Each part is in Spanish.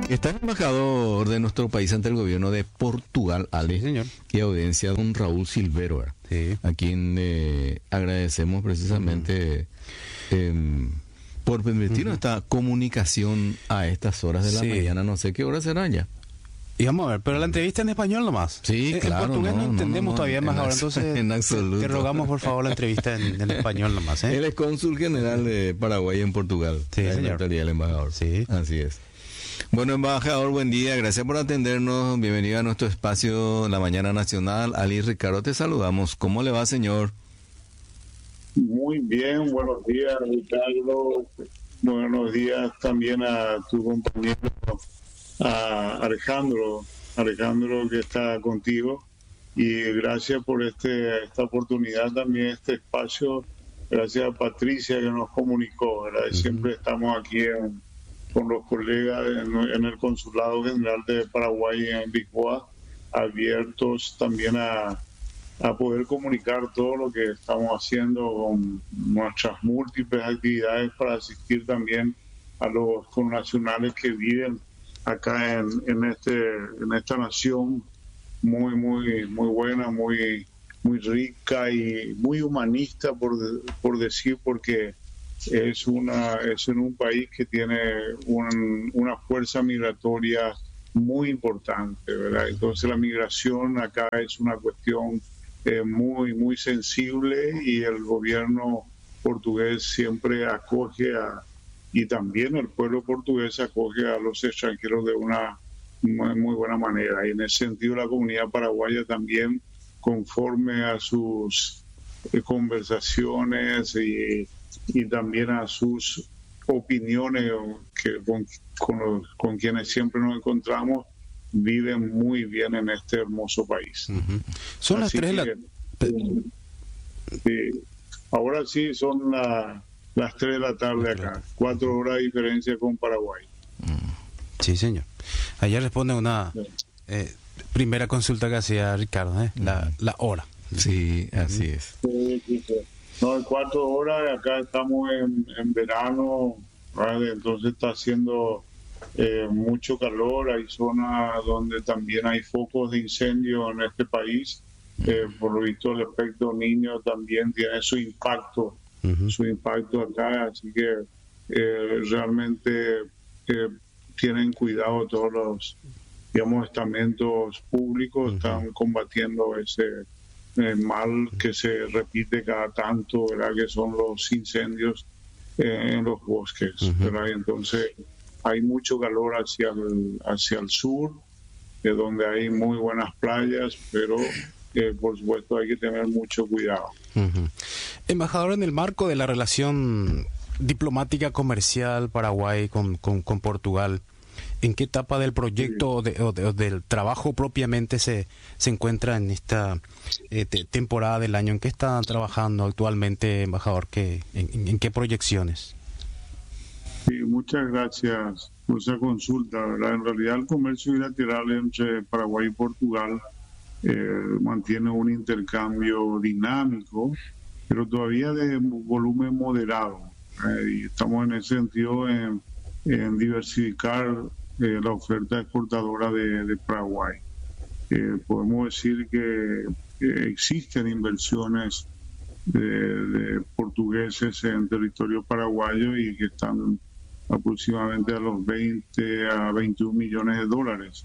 Está el embajador de nuestro país ante el gobierno de Portugal, Ale, Sí, señor. y audiencia don Raúl Silvero, ¿verdad? Sí. A quien agradecemos precisamente por permitirnos esta comunicación a estas horas de la Sí. mañana. No sé qué hora será ya. Y vamos a ver, pero la entrevista en español nomás. Sí, claro. En portugués no entendemos todavía más ahora, entonces en absoluto. te rogamos por favor la entrevista en español nomás. Él es cónsul general de Paraguay en Portugal. Sí, La señor. actualidad del embajador. Sí. Así es. Bueno, embajador, buen día. Gracias por atendernos. Bienvenido a nuestro espacio La Mañana Nacional. Ali y Ricardo, te saludamos. ¿Cómo le va, señor? Muy bien, buenos días, Ricardo. Buenos días también a tu compañero, a Alejandro que está contigo. Y gracias por esta oportunidad también, este espacio. Gracias a Patricia que nos comunicó, ¿verdad? Y siempre estamos aquí con los colegas en el Consulado General de Paraguay en Lisboa, abiertos también a poder comunicar todo lo que estamos haciendo con nuestras múltiples actividades para asistir también a los connacionales que viven acá en esta nación muy buena, muy rica y muy humanista por decir, porque es en un país que tiene una fuerza migratoria muy importante, ¿verdad? Entonces la migración acá es una cuestión muy sensible, y el gobierno portugués siempre acoge y también el pueblo portugués acoge a los extranjeros de una muy buena manera. Y en ese sentido la comunidad paraguaya también, conforme a sus conversaciones y también a sus opiniones con quienes siempre nos encontramos, viven muy bien en este hermoso país. Son las Así 3 de la... que, sí, ahora sí son las 3 de la tarde acá, 4 horas de diferencia con Paraguay. Sí, señor. Ayer responde una primera consulta que hacía Ricardo, la hora. Sí, así es. Sí. No, en 4 horas, acá estamos en verano, ¿vale? Entonces está haciendo mucho calor, hay zonas donde también hay focos de incendio en este país. Por lo visto el efecto niño también tiene su impacto acá, así que realmente tienen cuidado todos los, digamos, estamentos públicos, están combatiendo ese mal que se repite cada tanto, ¿verdad? Que son los incendios en los bosques, ¿verdad? Y entonces hay mucho calor hacia el sur, donde hay muy buenas playas, pero por supuesto hay que tener mucho cuidado. Embajador, en el marco de la relación diplomática comercial Paraguay con Portugal, ¿en qué etapa del proyecto o del trabajo propiamente se encuentra en esta temporada del año? ¿En qué está trabajando actualmente, embajador? ¿En qué proyecciones? Sí, muchas gracias por esa consulta, ¿verdad? En realidad el comercio bilateral entre Paraguay y Portugal mantiene un intercambio dinámico, pero todavía de volumen moderado. Y estamos en ese sentido en diversificar la oferta exportadora de Paraguay. Podemos decir que existen inversiones de portugueses en territorio paraguayo y que están aproximadamente a los 20 a 21 millones de dólares.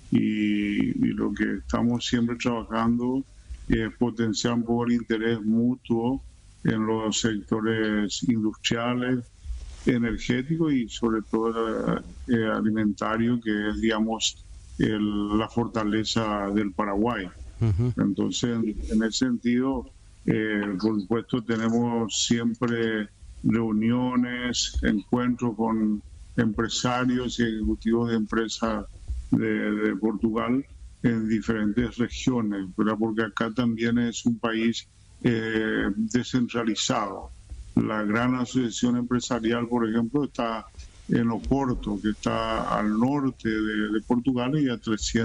Y lo que estamos siempre trabajando es potenciar un poco el interés mutuo en los sectores industriales, energético y sobre todo alimentario, que es, digamos, la fortaleza del Paraguay. Entonces, en ese sentido, por supuesto, tenemos siempre reuniones, encuentros con empresarios y ejecutivos de empresas de Portugal en diferentes regiones, ¿verdad? Porque acá también es un país descentralizado. La gran asociación empresarial, por ejemplo, está en Oporto, que está al norte de Portugal y a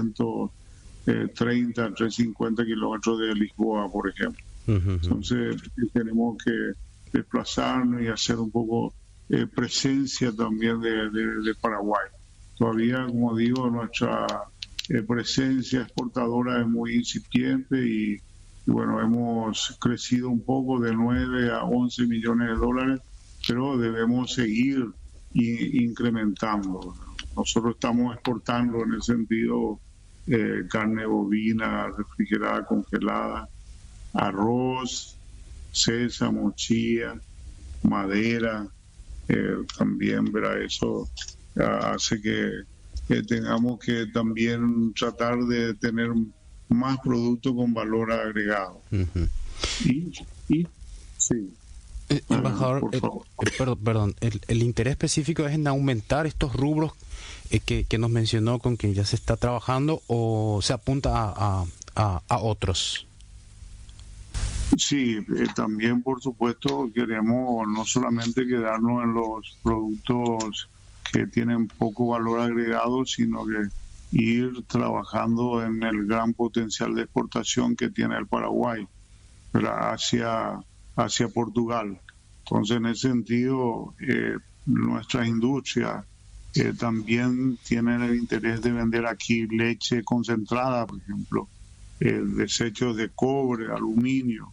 350 kilómetros de Lisboa, por ejemplo. Entonces tenemos que desplazarnos y hacer un poco presencia también de Paraguay. todavía, como digo, nuestra presencia exportadora es muy incipiente y bueno, hemos crecido un poco de 9 a 11 millones de dólares, pero debemos seguir incrementando. Nosotros estamos exportando en el sentido carne bovina, refrigerada, congelada, arroz, sésamo, chía, madera, también, ¿verdad? Eso hace que tengamos que también tratar de tener más productos con valor agregado. Uh-huh. Y sí. Embajador, perdón, el interés específico es en aumentar estos rubros que nos mencionó con que ya se está trabajando, o se apunta a otros. Sí, también por supuesto queremos no solamente quedarnos en los productos que tienen poco valor agregado, sino que ir trabajando en el gran potencial de exportación que tiene el Paraguay, ¿verdad? hacia Portugal. Entonces, en ese sentido, nuestras industrias también tienen el interés de vender aquí leche concentrada, por ejemplo, desechos de cobre, aluminio,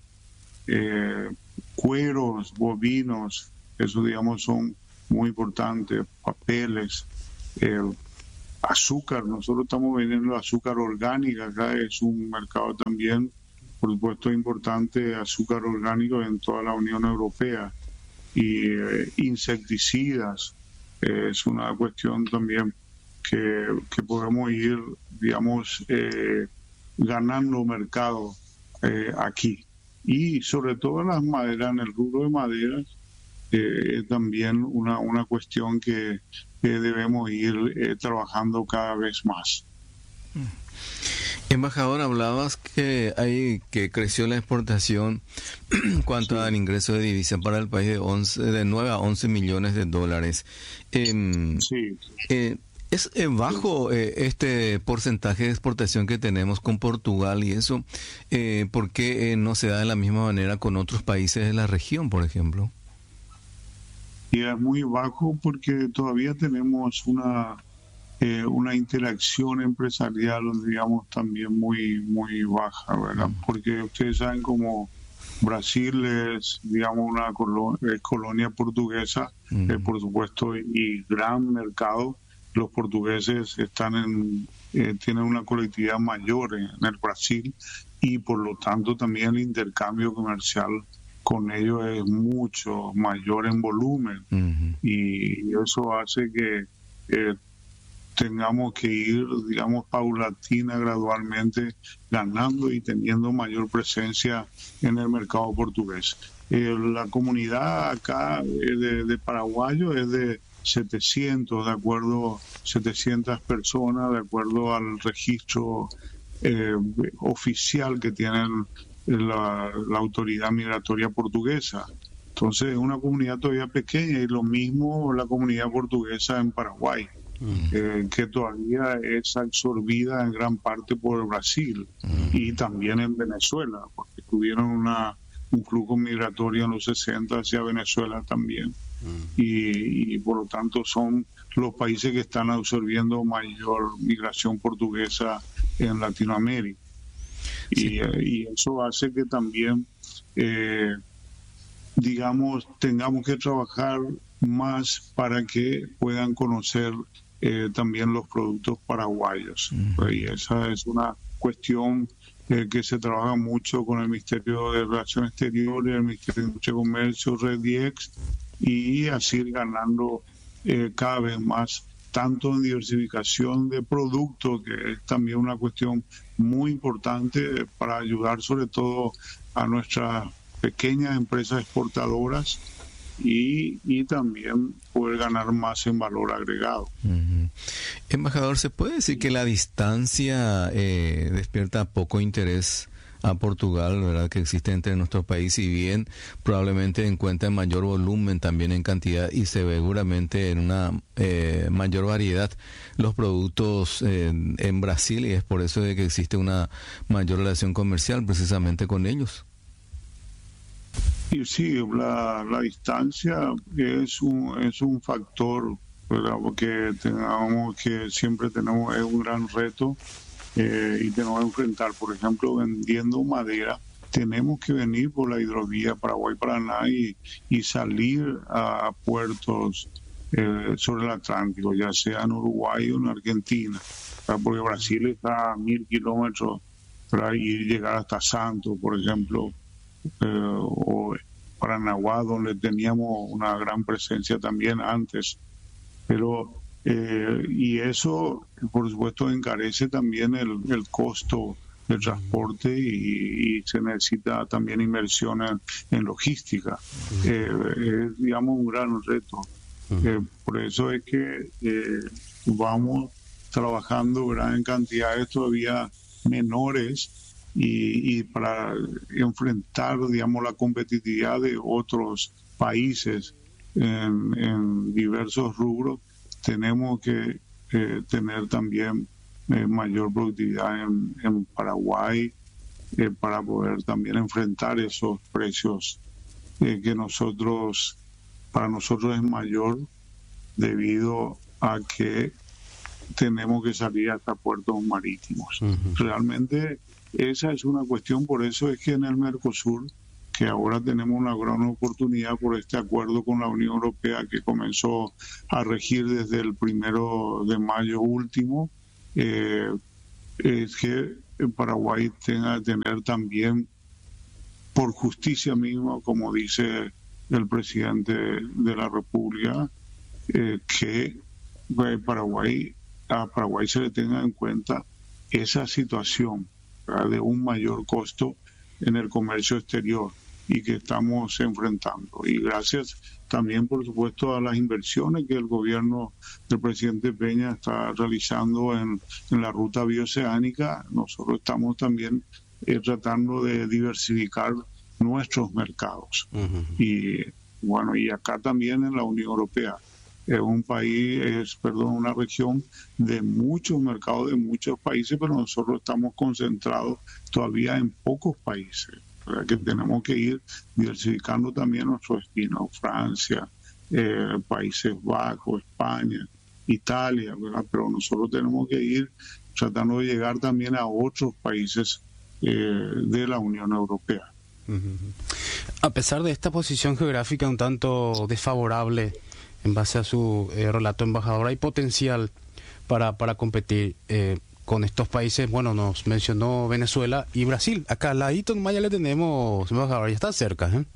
cueros bovinos, eso digamos son muy importantes, papeles, azúcar. Nosotros estamos vendiendo azúcar orgánica, acá es un mercado también, por supuesto, importante, azúcar orgánico en toda la Unión Europea, y insecticidas, es una cuestión también que podemos ir, digamos, ganando mercado aquí. Y sobre todo las maderas, en el rubro de maderas, también una cuestión que debemos ir trabajando cada vez más. Embajador, hablabas que creció la exportación cuanto al ingreso de divisa para el país de 9 a 11 millones de dólares. Sí. ¿Es bajo este porcentaje de exportación que tenemos con Portugal y eso? ¿Por qué no se da de la misma manera con otros países de la región, por ejemplo? Y es muy bajo porque todavía tenemos una interacción empresarial, digamos, también muy baja, ¿verdad? Porque ustedes saben como Brasil es, digamos, una colonia portuguesa, por supuesto, y gran mercado. Los portugueses tienen una colectividad mayor en el Brasil y por lo tanto también el intercambio comercial con ellos es mucho mayor en volumen. Y eso hace que tengamos que ir, digamos, paulatina, gradualmente ganando y teniendo mayor presencia en el mercado portugués. La comunidad acá de paraguayos es de 700 personas, de acuerdo al registro oficial que tiene la autoridad migratoria portuguesa. Entonces es una comunidad todavía pequeña, y lo mismo la comunidad portuguesa en Paraguay, que todavía es absorbida en gran parte por Brasil y también en Venezuela, porque tuvieron un flujo migratorio en los 60 hacia Venezuela también. Y por lo tanto son los países que están absorbiendo mayor migración portuguesa en Latinoamérica. Sí. Y eso hace que también, digamos, tengamos que trabajar más para que puedan conocer también los productos paraguayos. Y esa es una cuestión que se trabaja mucho con el Ministerio de Relaciones Exteriores, el Ministerio de Industria y Comercio, REDIEX, y así ir ganando cada vez más, tanto en diversificación de productos, que es también una cuestión muy importante para ayudar sobre todo a nuestras pequeñas empresas exportadoras, y también poder ganar más en valor agregado. Embajador, ¿se puede decir que la distancia despierta poco interés a Portugal, verdad, que existe entre nuestros países, y bien probablemente encuentra en mayor volumen, también en cantidad, y seguramente en una mayor variedad los productos en Brasil, y es por eso de que existe una mayor relación comercial precisamente con ellos? Y sí, la distancia es un factor ¿verdad? Porque siempre tenemos, es un gran reto y tenemos que enfrentar, por ejemplo, vendiendo madera. Tenemos que venir por la hidrovía Paraguay-Paraná y salir a puertos sobre el Atlántico, ya sea en Uruguay o en Argentina, ¿verdad? Porque Brasil está a 1000 kilómetros, ¿verdad? Y llegar hasta Santos, por ejemplo, o Paranaguá, donde teníamos una gran presencia también antes. Pero y eso, por supuesto, encarece también el costo del transporte y se necesita también inversión en logística. Es, digamos, un gran reto. Por eso es que vamos trabajando, ¿verdad?, en cantidades todavía menores y para enfrentar, digamos, la competitividad de otros países en diversos rubros. Tenemos que tener también mayor productividad en Paraguay para poder también enfrentar esos precios que para nosotros es mayor debido a que tenemos que salir hasta puertos marítimos. Realmente esa es una cuestión, por eso es que en el Mercosur, que ahora tenemos una gran oportunidad por este acuerdo con la Unión Europea que comenzó a regir desde el 1 de mayo último, es que Paraguay tenga que tener también, por justicia misma, como dice el presidente de la República, que a Paraguay se le tenga en cuenta esa situación, ¿verdad?, de un mayor costo en el comercio exterior y que estamos enfrentando. Y gracias también, por supuesto, a las inversiones que el gobierno del presidente Peña está realizando en la ruta bioceánica, nosotros estamos también tratando de diversificar nuestros mercados. Y bueno, y acá también en la Unión Europea. Es una región de muchos mercados, de muchos países, pero nosotros estamos concentrados todavía en pocos países, ¿verdad?, que tenemos que ir diversificando también nuestro destino. Francia, Países Bajos, España, Italia, ¿verdad? Pero nosotros tenemos que ir tratando de llegar también a otros países de la Unión Europea. A pesar de esta posición geográfica un tanto desfavorable, en base a su relato, embajador, hay potencial para competir con estos países. Bueno, nos mencionó Venezuela y Brasil. Acá al ladito en Maya le tenemos, embajador, ya está cerca, ¿eh?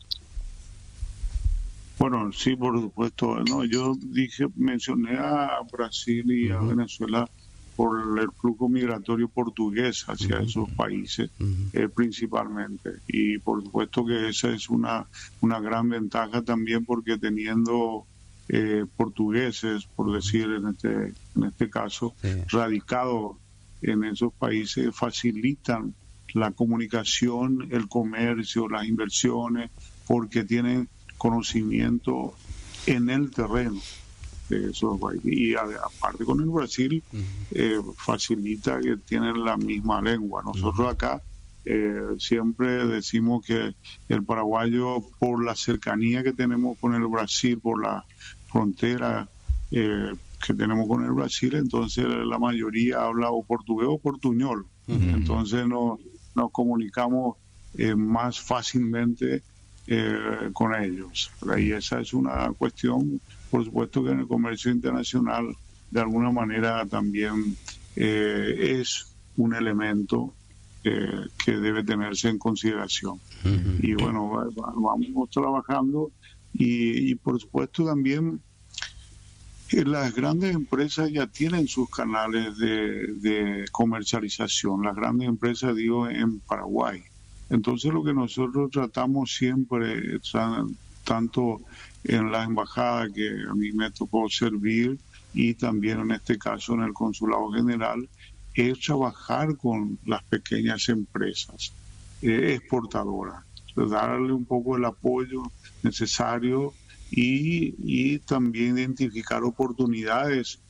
Bueno, sí, por supuesto. No, yo mencioné a Brasil y a Venezuela por el flujo migratorio portugués hacia esos países, principalmente. Y por supuesto que esa es una gran ventaja también, porque teniendo portugueses, por decir en este caso, radicados en esos países, facilitan la comunicación, el comercio, las inversiones, porque tienen conocimiento en el terreno de esos países. Y aparte con el Brasil, facilita que tienen la misma lengua. Nosotros acá siempre decimos que el paraguayo, por la cercanía que tenemos con el Brasil, por la frontera que tenemos con el Brasil, entonces la mayoría habla o portugués o portuñol. Entonces nos comunicamos más fácilmente con ellos. Y esa es una cuestión, por supuesto, que en el comercio internacional de alguna manera también es un elemento que debe tenerse en consideración. Y bueno, vamos trabajando y por supuesto también las grandes empresas ya tienen sus canales de comercialización, las grandes empresas, digo, en Paraguay. Entonces lo que nosotros tratamos siempre, tanto en la embajada que a mí me tocó servir y también en este caso en el Consulado General, es trabajar con las pequeñas empresas exportadoras, darle un poco el apoyo necesario y también identificar oportunidades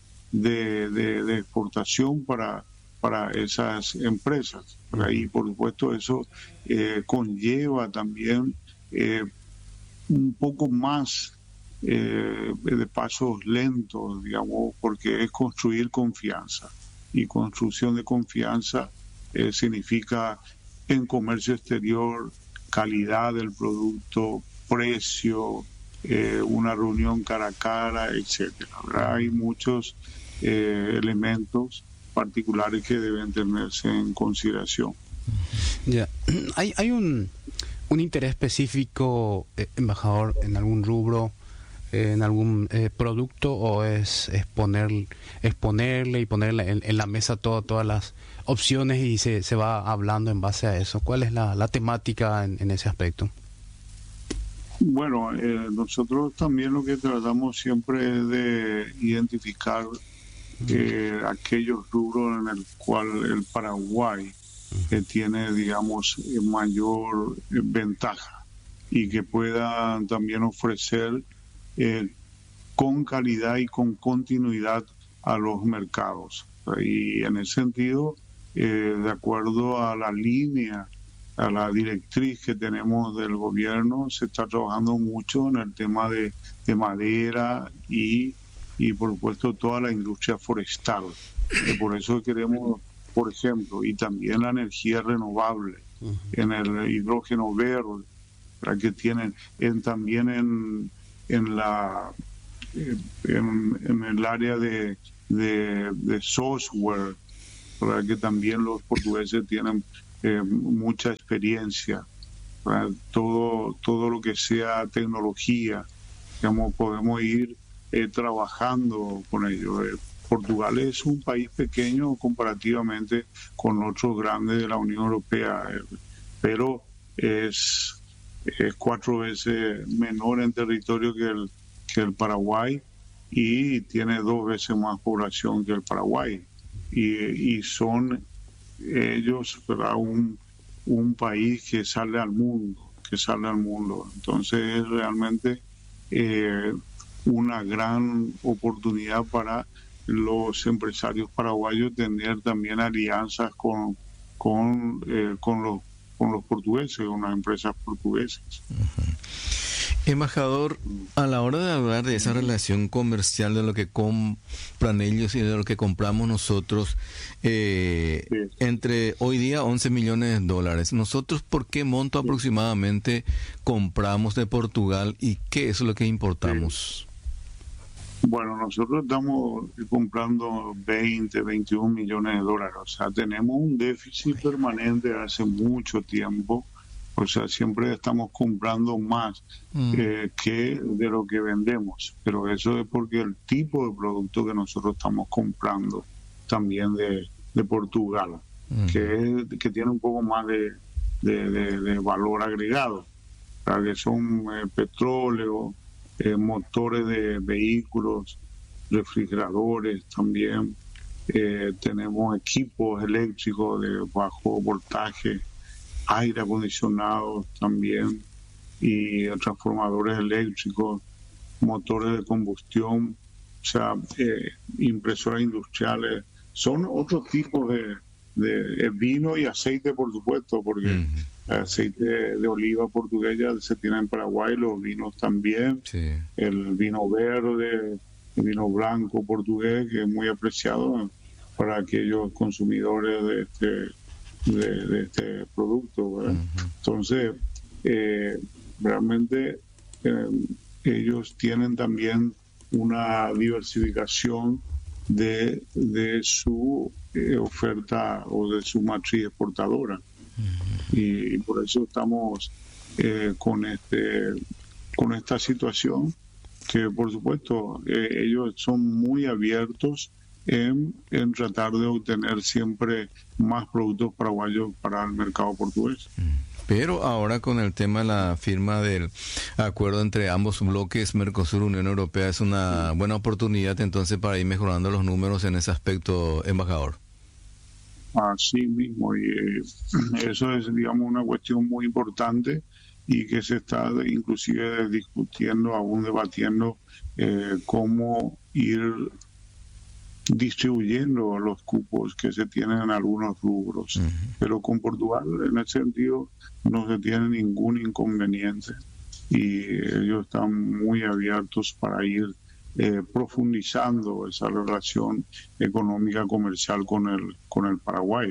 de exportación para esas empresas. Y por supuesto eso conlleva también un poco más de pasos lentos, digamos, porque es construir confianza. Y construcción de confianza significa en comercio exterior, calidad del producto, precio, una reunión cara a cara, etcétera. Hay muchos elementos particulares que deben tenerse en consideración. Ya. ¿Hay un interés específico, embajador, en algún rubro, en algún producto, o es ponerle y ponerle en la mesa todas las opciones y se va hablando en base a eso? ¿Cuál es la temática en ese aspecto? Bueno, nosotros también lo que tratamos siempre es de identificar aquellos rubros en el cual el Paraguay tiene, digamos, mayor ventaja y que pueda también ofrecer con calidad y con continuidad a los mercados. Y en ese sentido, de acuerdo a la línea, a la directriz que tenemos del gobierno, se está trabajando mucho en el tema de madera y por supuesto toda la industria forestal. Por eso queremos, por ejemplo, y también la energía renovable, en el hidrógeno verde, para que tienen también en el área de software, para que también los portugueses tienen mucha experiencia. Todo lo que sea tecnología, digamos, podemos ir trabajando con ello. Portugal es un país pequeño comparativamente con otros grandes de la Unión Europea, pero es 4 veces menor en territorio que el Paraguay, y tiene 2 veces más población que el Paraguay, y son ellos, ¿verdad?, un país que sale al mundo. Entonces es realmente una gran oportunidad para los empresarios paraguayos tener también alianzas con los portugueses, con las empresas portuguesas. Embajador, a la hora de hablar de esa relación comercial, de lo que compran ellos y de lo que compramos nosotros, entre hoy día 11 millones de dólares, ¿nosotros por qué monto aproximadamente compramos de Portugal y qué es lo que importamos? Bueno, nosotros estamos comprando 20, 21 millones de dólares. O sea, tenemos un déficit permanente hace mucho tiempo. O sea, siempre estamos comprando más que de lo que vendemos. Pero eso es porque el tipo de producto que nosotros estamos comprando también de Portugal, que tiene un poco más de valor agregado, ¿verdad? Que son petróleo, motores de vehículos, refrigeradores también. Tenemos equipos eléctricos de bajo voltaje, aire acondicionado también, y transformadores eléctricos, motores de combustión, o sea, impresoras industriales. Son otros tipos de vino y aceite, por supuesto, porque aceite de oliva portuguesa se tiene en Paraguay, los vinos también, el vino verde, el vino blanco portugués, que es muy apreciado para aquellos consumidores de este producto, ¿verdad? Entonces, realmente ellos tienen también una diversificación de su oferta o de su matriz exportadora, y por eso estamos con esta situación, que por supuesto ellos son muy abiertos en tratar de obtener siempre más productos paraguayos para el mercado portugués. Pero ahora con el tema de la firma del acuerdo entre ambos bloques, Mercosur, Unión Europea, es una buena oportunidad entonces para ir mejorando los números en ese aspecto, embajador. Así mismo, y eso es, digamos, una cuestión muy importante y que se está inclusive discutiendo, aún debatiendo cómo ir distribuyendo los cupos que se tienen en algunos rubros. Pero con Portugal, en ese sentido, no se tiene ningún inconveniente. y ellos están muy abiertos para ir profundizando esa relación económica comercial con el Paraguay.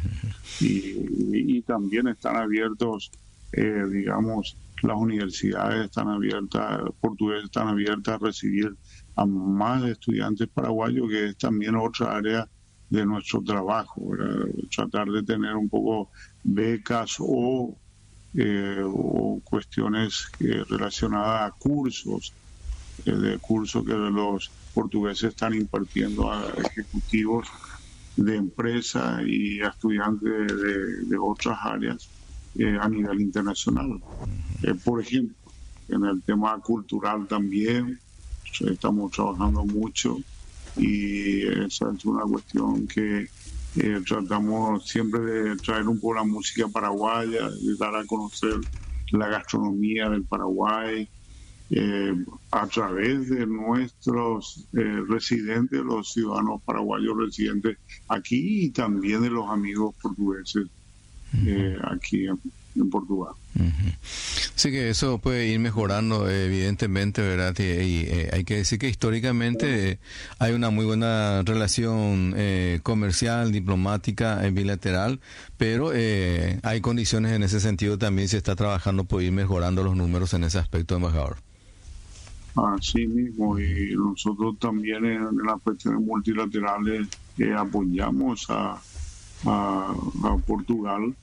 Y también están abiertos, digamos, las universidades están abiertas, portuguesas están abiertas a recibir a más estudiantes paraguayos, que es también otra área de nuestro trabajo, ¿verdad? Tratar de tener un poco becas o cuestiones relacionadas a cursos, de cursos que los portugueses están impartiendo a ejecutivos de empresa y a estudiantes de otras áreas a nivel internacional. Por ejemplo, en el tema cultural también estamos trabajando mucho, y esa es una cuestión que tratamos siempre de traer un poco la música paraguaya, de dar a conocer la gastronomía del Paraguay a través de nuestros residentes, los ciudadanos paraguayos residentes aquí, y también de los amigos portugueses aquí en Portugal. Sí, que eso puede ir mejorando, evidentemente, ¿verdad? Y hay que decir que históricamente hay una muy buena relación comercial, diplomática, bilateral, pero hay condiciones en ese sentido. También se está trabajando por ir mejorando los números en ese aspecto, embajador. Así mismo, y nosotros también en las cuestiones multilaterales apoyamos a Portugal.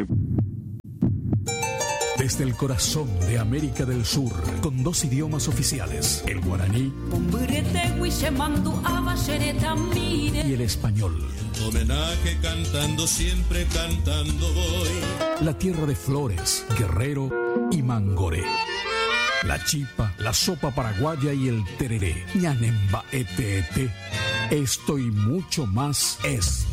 Desde el corazón de América del Sur, con 2 idiomas oficiales, el guaraní y el español. Homenaje cantando, siempre cantando voy. La tierra de Flores, Guerrero y Mangoré. La chipa, la sopa paraguaya y el tereré. Ñanemba ete. Esto y mucho más es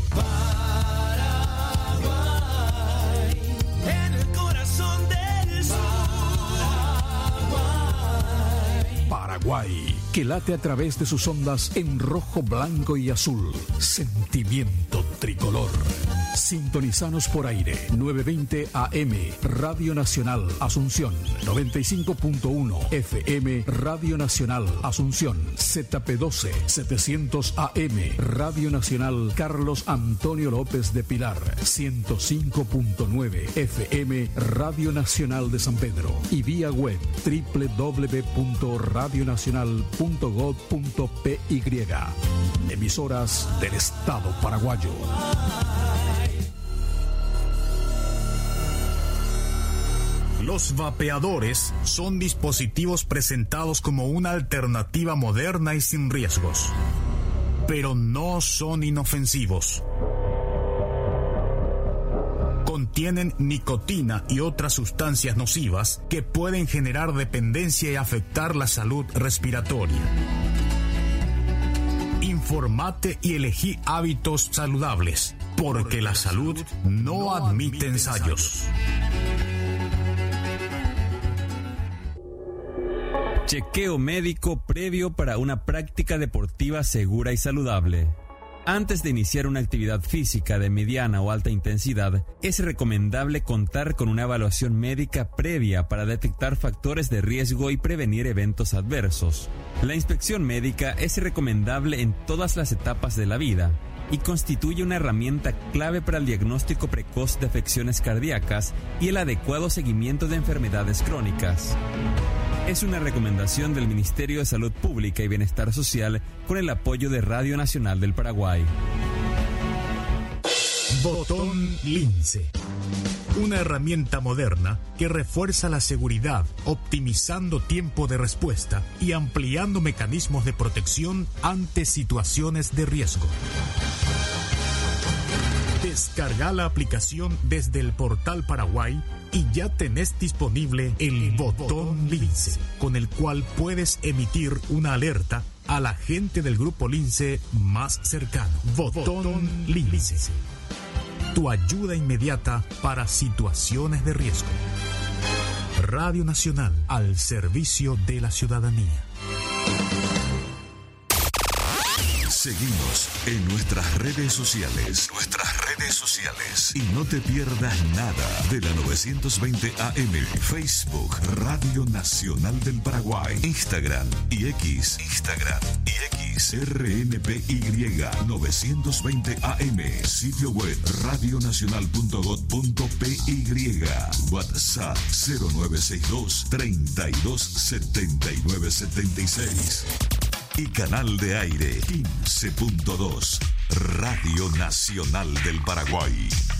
Paraguay, que late a través de sus ondas en rojo, blanco y azul. Sentimiento tricolor. Sintonizanos por aire, 920 AM, Radio Nacional Asunción, 95.1 FM, Radio Nacional Asunción, ZP12, 700 AM, Radio Nacional Carlos Antonio López de Pilar, 105.9 FM, Radio Nacional de San Pedro, y vía web www.radionacional.gov.py. Emisoras del Estado paraguayo. Los vapeadores son dispositivos presentados como una alternativa moderna y sin riesgos, pero no son inofensivos. Contienen nicotina y otras sustancias nocivas que pueden generar dependencia y afectar la salud respiratoria. Informate y elegí hábitos saludables, porque la salud no admite ensayos. Chequeo médico previo para una práctica deportiva segura y saludable. Antes de iniciar una actividad física de mediana o alta intensidad, es recomendable contar con una evaluación médica previa para detectar factores de riesgo y prevenir eventos adversos. La inspección médica es recomendable en todas las etapas de la vida y constituye una herramienta clave para el diagnóstico precoz de afecciones cardíacas y el adecuado seguimiento de enfermedades crónicas. Es una recomendación del Ministerio de Salud Pública y Bienestar Social con el apoyo de Radio Nacional del Paraguay. Botón Lince. Una herramienta moderna que refuerza la seguridad, optimizando tiempo de respuesta y ampliando mecanismos de protección ante situaciones de riesgo. Descarga la aplicación desde el portal Paraguay y ya tenés disponible el botón Lince, con el cual puedes emitir una alerta al agente del grupo Lince más cercano. Botón Lince. Tu ayuda inmediata para situaciones de riesgo. Radio Nacional, al servicio de la ciudadanía. Seguinos en nuestras redes sociales. Y no te pierdas nada de la 920 AM. Facebook, Radio Nacional del Paraguay. Instagram y X. RNPY 920 AM. Sitio web radionacional.gov.py. WhatsApp 0962 32 79 76. Y canal de aire 15.2. Radio Nacional del Paraguay.